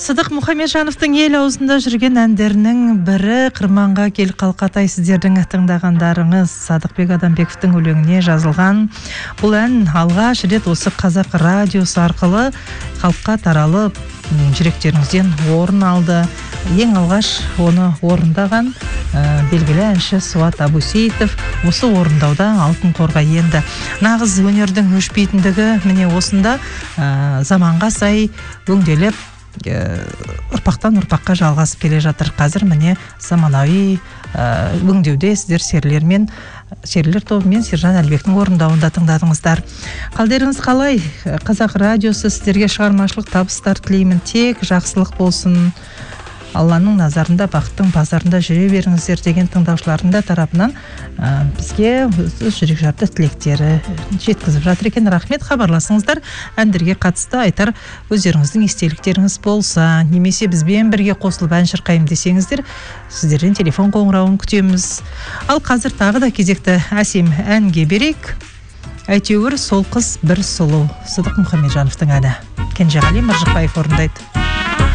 Сыдық Мұхамеджановтың ел аузында жүрген әндерінің бірі Қырманға кел қалқатай. Сіздердің тыңдағандарыңыз Садықбек Адамбековтың өлеңіне жазылған. Бұл ән алғаш рет осы қазақ радиосы арқылы халыққа таралып, жүректеріңізден орын алды. Ең алғаш оны орындаған белгілі әнші Суат Абусеитов осы орындауда алтын қорға енді. Нағыз өнердің өшпейтіндігі міне осында заманға сай өңделіп ұрпақтан ұрпаққа жалғасып келе жатыр. Қазір міне заманауи өңдеуде сіздер серілер тобымен Сержан Әлбектің орындауында тыңдадыңыздар. Қалдеріңіз қалай? Қазақ радиосы сіздерге шығармашылық табыстар тілеймін. Тек жақсылық болсын. Алланың назарында, бақыттың базарында жүре беріңіздер деген тыңдаушылардың тарапынан бізге жүрек жарты тілектері жеткізіп жатыр екен. Рахмет, хабарласыңыздар. Әндерге қатысты айтар өздеріңіздің естеліктеріңіз болса, немесе бізбен бірге қосылып ән шырқаймын десеңіздер, сіздерден телефон қоңырауын күтеміз. Ал қазір тағы да кезекті әсем әнге берейік. Әйтеуір сол қыз бір сұлу. Сыдық Мұхамеджановтың әні. Кенжеғали Мыржықбаев орындайды.